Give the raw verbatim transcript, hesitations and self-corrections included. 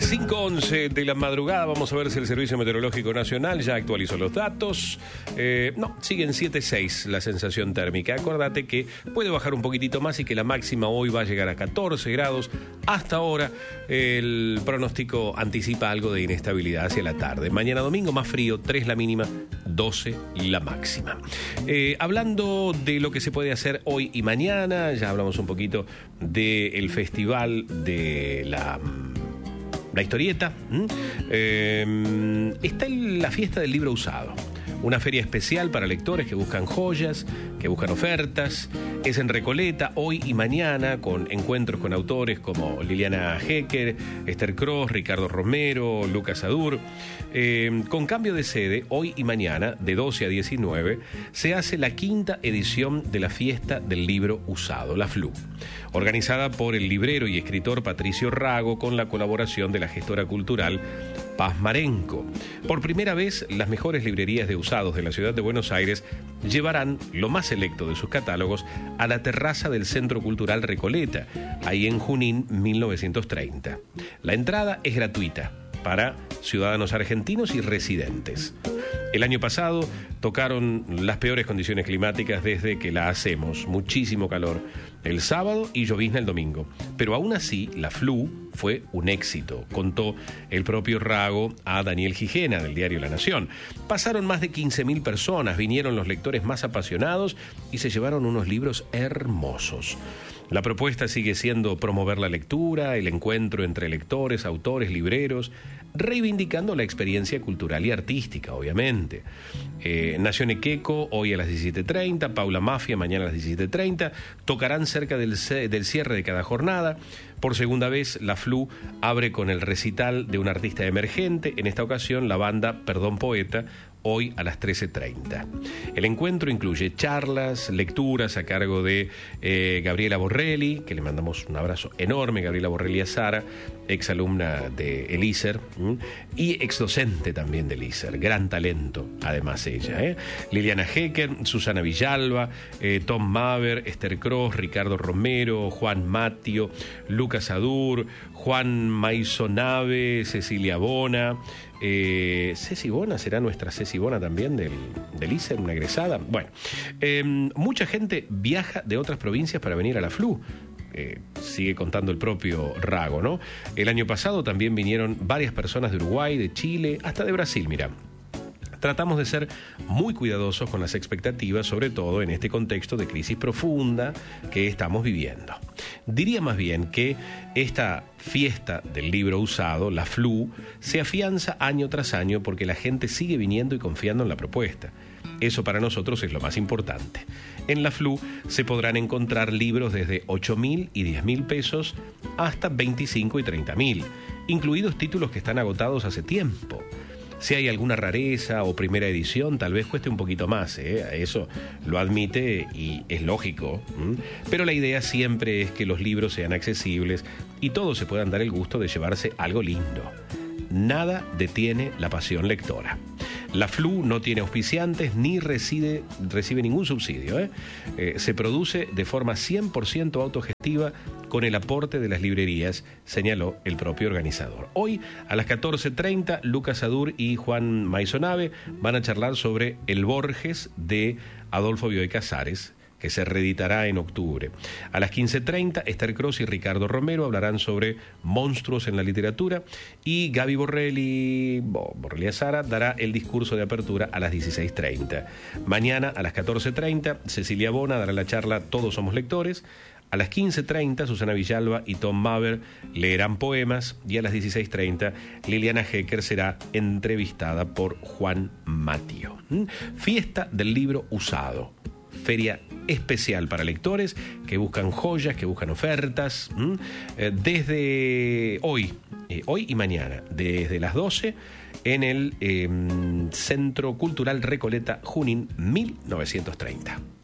cinco once de la madrugada, vamos a ver si el Servicio Meteorológico Nacional ya actualizó los datos. Eh, no, siguen siete seis la sensación térmica. Acordate que puede bajar un poquitito más y que la máxima hoy va a llegar a catorce grados. Hasta ahora el pronóstico anticipa algo de inestabilidad hacia la tarde. Mañana domingo más frío, tres la mínima, doce la máxima. Eh, hablando de lo que se puede hacer hoy y mañana, ya hablamos un poquito del festival de la... La historieta. ¿Mm? Eh, está en la fiesta del libro usado. Una feria especial para lectores que buscan joyas, que buscan ofertas. Es en Recoleta, hoy y mañana, con encuentros con autores como Liliana Hecker, Esther Cross, Ricardo Romero, Lucas Adur. Eh, con cambio de sede, hoy y mañana, de doce a diecinueve, se hace la quinta edición de la fiesta del libro usado, la F L U, organizada por el librero y escritor Patricio Rago, con la colaboración de la gestora cultural Paz Marenco. Por primera vez, las mejores librerías de usados de la ciudad de Buenos Aires llevarán lo más selecto de sus catálogos a la terraza del Centro Cultural Recoleta, ahí en Junín mil novecientos treinta. La entrada es gratuita para ciudadanos argentinos y residentes. El año pasado tocaron las peores condiciones climáticas desde que la hacemos, muchísimo calor el sábado y llovizna el domingo. Pero aún así, la F L U fue un éxito, contó el propio Rago a Daniel Gijena del diario La Nación. Pasaron más de quince mil personas, vinieron los lectores más apasionados y se llevaron unos libros hermosos. La propuesta sigue siendo promover la lectura, el encuentro entre lectores, autores, libreros, reivindicando la experiencia cultural y artística, obviamente. Eh, Nación Equeco, hoy a las diecisiete treinta, Paula Mafia, mañana a las diecisiete treinta, tocarán cerca del, del cierre de cada jornada. Por segunda vez, la F L U abre con el recital de un artista emergente, en esta ocasión la banda Perdón Poeta, hoy a las trece treinta. El encuentro incluye charlas, lecturas a cargo de eh, Gabriela Borrelli, que le mandamos un abrazo enorme, Gabriela Borrelli Azara, exalumna de Elíser y exdocente también de Elíser, gran talento además ella. ¿eh? Liliana Hecker, Susana Villalba, eh, Tom Maver, Esther Cross, Ricardo Romero, Juan Matio, Lucas Adur, Juan Maisonave, Cecilia Bona. Eh, Ceci Bona, ¿será nuestra Ceci Bona también del, del I C E R, una egresada? Bueno, eh, mucha gente viaja de otras provincias para venir a la F L U. Eh, sigue contando el propio Rago, ¿no? El año pasado también vinieron varias personas de Uruguay, de Chile, hasta de Brasil, mira. Tratamos de ser muy cuidadosos con las expectativas, sobre todo en este contexto de crisis profunda que estamos viviendo. Diría más bien que esta fiesta del libro usado, la F L U, se afianza año tras año porque la gente sigue viniendo y confiando en la propuesta. Eso para nosotros es lo más importante. En la F L U se podrán encontrar libros desde ocho mil y diez mil pesos hasta veinticinco y treinta mil, incluidos títulos que están agotados hace tiempo. Si hay alguna rareza o primera edición, tal vez cueste un poquito más, ¿eh? Eso lo admite y es lógico. ¿m? Pero la idea siempre es que los libros sean accesibles y todos se puedan dar el gusto de llevarse algo lindo. Nada detiene la pasión lectora. La F L U no tiene auspiciantes ni reside, recibe ningún subsidio. ¿eh? Eh, se produce de forma cien por ciento autogestiva con el aporte de las librerías, señaló el propio organizador. Hoy, a las catorce treinta, Lucas Adur y Juan Maisonave van a charlar sobre El Borges de Adolfo Bioy Casares, que se reeditará en octubre. A las quince treinta, Esther Cross y Ricardo Romero hablarán sobre monstruos en la literatura y Gaby Borrelli, Borrelli Azara dará el discurso de apertura a las dieciséis treinta. Mañana, a las catorce treinta, Cecilia Bona dará la charla Todos somos lectores. A las quince treinta, Susana Villalba y Tom Maver leerán poemas y a las dieciséis treinta, Liliana Hecker será entrevistada por Juan Matio. ¿Mm? Fiesta del libro usado. Feria especial para lectores que buscan joyas, que buscan ofertas, ¿m? desde hoy, eh, hoy y mañana, desde las doce en el eh, Centro Cultural Recoleta, Junín mil novecientos treinta.